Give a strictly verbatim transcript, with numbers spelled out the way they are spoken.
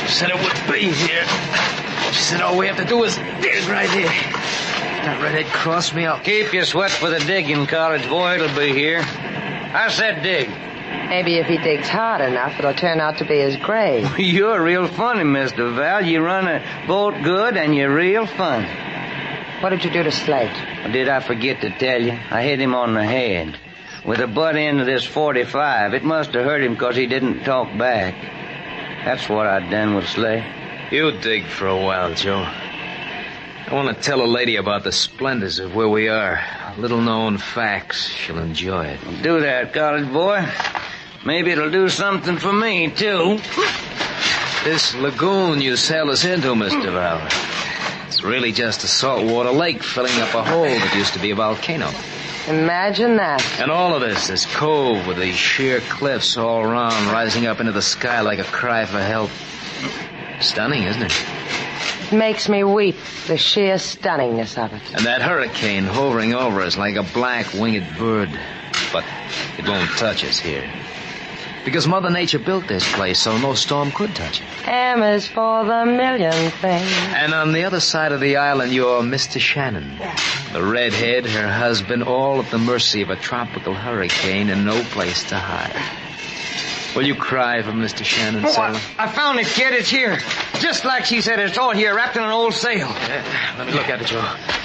said it would be here. She said all we have to do is dig right here. If that redhead crossed me out. Keep your sweat for the digging, college boy. It'll be here. I said dig. Maybe if he digs hard enough, it'll turn out to be his grave. You're real funny, Mister Val. You run a boat good, and you're real funny. What did you do to Slate? Did I forget to tell you? I hit him on the head with the butt end of this forty-five. It must have hurt him because he didn't talk back. That's what I done with Slate. You dig for a while, Joe. I want to tell a lady about the splendors of where we are. Little-known facts. She'll enjoy it. Do that, college boy. Maybe it'll do something for me, too. This lagoon you sailed us into, Mister Val, it's really just a saltwater lake filling up a hole that used to be a volcano. Imagine that. And all of this, this cove with these sheer cliffs all around, rising up into the sky like a cry for help. Stunning, isn't it? It makes me weep, the sheer stunningness of it. And that hurricane hovering over us like a black winged bird. But it won't touch us here. Because Mother Nature built this place so no storm could touch it. M is for the million things. And on the other side of the island, you're Mister Shannon. The redhead, her husband, all at the mercy of a tropical hurricane and no place to hide. Will you cry for Mister Shannon, Oh, sailor? I, I found it, kid. It's here. Just like she said, it's all here, wrapped in an old sail. Yeah, let me look at it, Joe.